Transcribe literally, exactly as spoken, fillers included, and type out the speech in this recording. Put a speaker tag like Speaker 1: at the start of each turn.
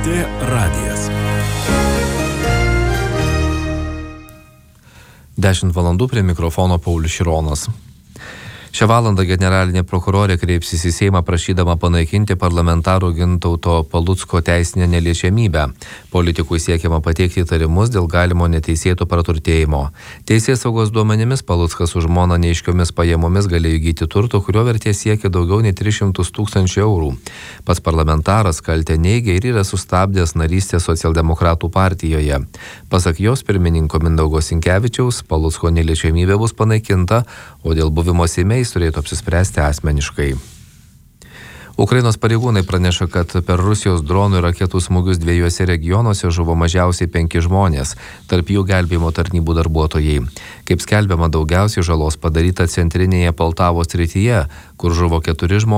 Speaker 1: Lrt radijas.
Speaker 2: dešimt valandų prie mikrofono Paulius Šironas. Šią valandą generalinė prokurorė kreipsis į Seimą prašydama panaikinti parlamentaro Gintauto Palucko teisinę neliečiamybę. Politikui siekiama pateikti įtarimus dėl galimo neteisėto praturtėjimo. Teisėsaugos duomenimis Paluckas su žmona neaiškiomis pajamomis galėjo įgyti turto, kurio vertė siekia daugiau nei tris šimtus tūkstančių eurų. Pats parlamentaras kaltę neigia ir yra sustabdęs narystę Socialdemokratų partijoje. Pasak jos pirmininko Mindaugo Sinkevičiaus, Palucko neliečiamybė bus panaikinta, o dėl buvimo Seime jis turėtų apsispręsti asmeniškai. Ukrainos pareigūnai praneša, kad per Rusijos dronų ir raketų smūgius dviejose regionuose žuvo mažiausiai penki žmonės, tarp jų gelbėjimo tarnybų darbuotojai. Kaip skelbiama, daugiausiai žalos padaryta centrinėje Poltavos srityje, kur žuvo keturi žmonės.